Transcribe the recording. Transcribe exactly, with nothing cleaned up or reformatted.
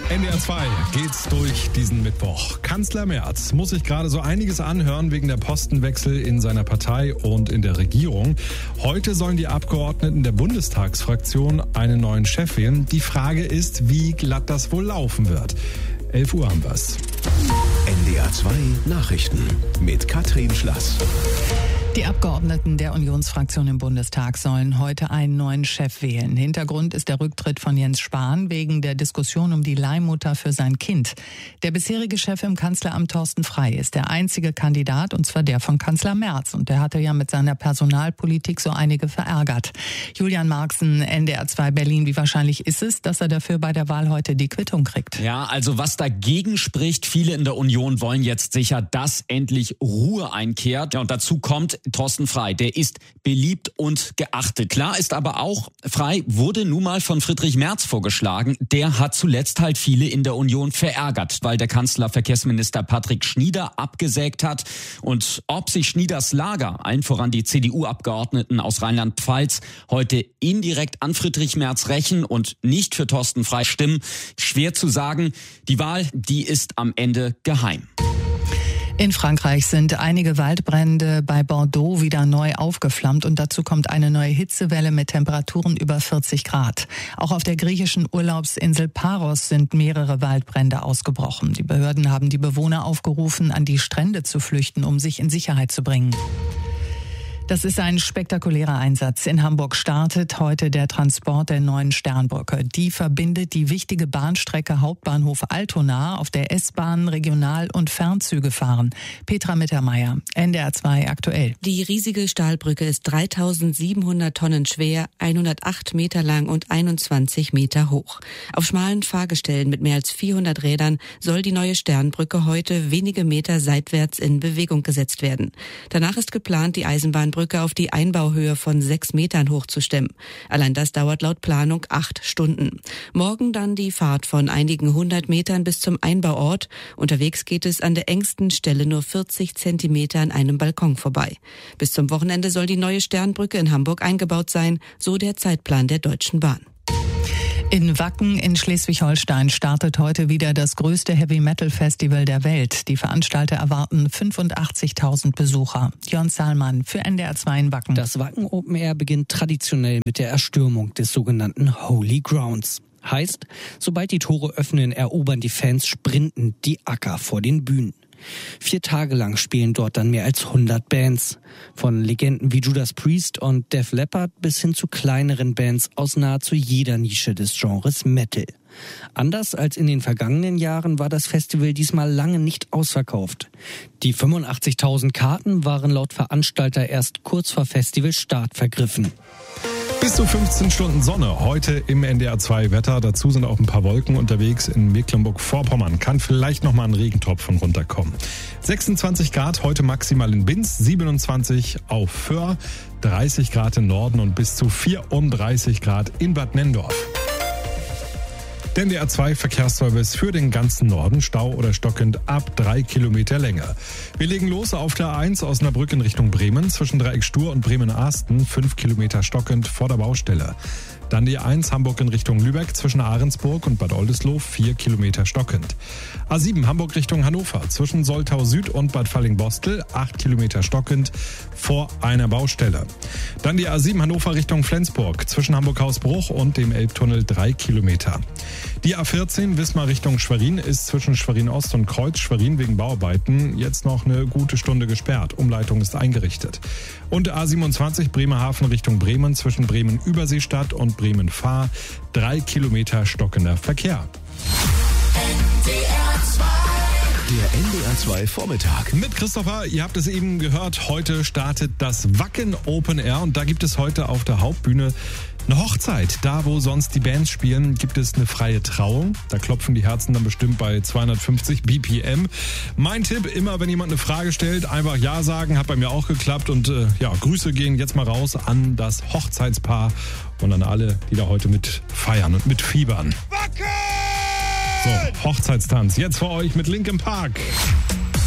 N D R zwei geht's durch diesen Mittwoch. Kanzler Merz muss sich gerade so einiges anhören wegen der Postenwechsel in seiner Partei und in der Regierung. Heute sollen die Abgeordneten der Bundestagsfraktion einen neuen Chef wählen. Die Frage ist, wie glatt das wohl laufen wird. elf Uhr haben wir's. N D R zwei Nachrichten mit Katrin Schlass. Die Abgeordneten der Unionsfraktion im Bundestag sollen heute einen neuen Chef wählen. Hintergrund ist der Rücktritt von Jens Spahn wegen der Diskussion um die Leihmutter für sein Kind. Der bisherige Chef im Kanzleramt Thorsten Frey ist der einzige Kandidat, und zwar der von Kanzler Merz. Und der hatte ja mit seiner Personalpolitik so einige verärgert. Julian Marxen, N D R zwei Berlin, wie wahrscheinlich ist es, dass er dafür bei der Wahl heute die Quittung kriegt? Ja, also was dagegen spricht, viele in der Union wollen jetzt sicher, dass endlich Ruhe einkehrt. Ja, und dazu kommt Thorsten Frey, der ist beliebt und geachtet. Klar ist aber auch, Frey wurde nun mal von Friedrich Merz vorgeschlagen. Der hat zuletzt halt viele in der Union verärgert, weil der Kanzler Verkehrsminister Patrick Schnieder abgesägt hat. Und ob sich Schnieders Lager, allen voran die C D U-Abgeordneten aus Rheinland-Pfalz, heute indirekt an Friedrich Merz rächen und nicht für Thorsten Frey stimmen, schwer zu sagen. Die Wahl, die ist am Ende geheim. In Frankreich sind einige Waldbrände bei Bordeaux wieder neu aufgeflammt und dazu kommt eine neue Hitzewelle mit Temperaturen über vierzig Grad. Auch auf der griechischen Urlaubsinsel Paros sind mehrere Waldbrände ausgebrochen. Die Behörden haben die Bewohner aufgerufen, an die Strände zu flüchten, um sich in Sicherheit zu bringen. Das ist ein spektakulärer Einsatz. In Hamburg startet heute der Transport der neuen Sternbrücke. Die verbindet die wichtige Bahnstrecke Hauptbahnhof Altona, auf der S-Bahn, Regional- und Fernzüge fahren. Petra Mittermeier, N D R zwei aktuell. Die riesige Stahlbrücke ist dreitausendsiebenhundert Tonnen schwer, hundertacht Meter lang und einundzwanzig Meter hoch. Auf schmalen Fahrgestellen mit mehr als vierhundert Rädern soll die neue Sternbrücke heute wenige Meter seitwärts in Bewegung gesetzt werden. Danach ist geplant, die Eisenbahnbrücke auf die Einbauhöhe von sechs Metern hochzustemmen. Allein das dauert laut Planung acht Stunden. Morgen dann die Fahrt von einigen hundert Metern bis zum Einbauort. Unterwegs geht es an der engsten Stelle nur vierzig Zentimeter an einem Balkon vorbei. Bis zum Wochenende soll die neue Sternbrücke in Hamburg eingebaut sein, so der Zeitplan der Deutschen Bahn. In Wacken in Schleswig-Holstein startet heute wieder das größte Heavy-Metal-Festival der Welt. Die Veranstalter erwarten fünfundachtzigtausend Besucher. Jörn Zahlmann für N D R zwei in Wacken. Das Wacken Open Air beginnt traditionell mit der Erstürmung des sogenannten Holy Grounds. Heißt, sobald die Tore öffnen, erobern die Fans sprintend die Acker vor den Bühnen. Vier Tage lang spielen dort dann mehr als hundert Bands. Von Legenden wie Judas Priest und Def Leppard bis hin zu kleineren Bands aus nahezu jeder Nische des Genres Metal. Anders als in den vergangenen Jahren war das Festival diesmal lange nicht ausverkauft. Die fünfundachtzigtausend Karten waren laut Veranstalter erst kurz vor Festivalstart vergriffen. Bis zu fünfzehn Stunden Sonne heute im N D R zwei Wetter. Dazu sind auch ein paar Wolken unterwegs in Mecklenburg-Vorpommern. Kann vielleicht noch mal ein Regentropfen runterkommen. sechsundzwanzig Grad heute maximal in Binz, siebenundzwanzig auf Föhr, dreißig Grad im Norden und bis zu vierunddreißig Grad in Bad Nenndorf. Der N D R zwei Verkehrsservice für den ganzen Norden, Stau oder stockend ab drei Kilometer Länge. Wir legen los auf der A eins Osnabrück in Richtung Bremen, zwischen Dreieck Stur und Bremen-Arsten, fünf Kilometer stockend vor der Baustelle. Dann die A eins Hamburg in Richtung Lübeck, zwischen Ahrensburg und Bad Oldesloe, vier Kilometer stockend. A sieben Hamburg Richtung Hannover, zwischen Soltau Süd und Bad Fallingbostel, acht Kilometer stockend vor einer Baustelle. Dann die A sieben Hannover Richtung Flensburg, zwischen Hamburg-Hausbruch und dem Elbtunnel, drei Kilometer. Die A vierzehn Wismar Richtung Schwerin ist zwischen Schwerin Ost und Kreuz Schwerin wegen Bauarbeiten jetzt noch eine gute Stunde gesperrt. Umleitung ist eingerichtet. Und A siebenundzwanzig Bremerhaven Richtung Bremen, zwischen Bremen-Überseestadt und Bremen-Fahr, drei Kilometer stockender Verkehr. Der N D R zwei Vormittag. Mit Christopher, ihr habt es eben gehört, heute startet das Wacken Open Air und da gibt es heute auf der Hauptbühne eine Hochzeit. Da, wo sonst die Bands spielen, gibt es eine freie Trauung. Da klopfen die Herzen dann bestimmt bei zweihundertfünfzig B P M. Mein Tipp, immer wenn jemand eine Frage stellt, einfach Ja sagen, hat bei mir auch geklappt. Und äh, ja, Grüße gehen jetzt mal raus an das Hochzeitspaar und an alle, die da heute mit feiern und mit fiebern. Wacken! So, Hochzeitstanz, jetzt für euch mit Linkin Park.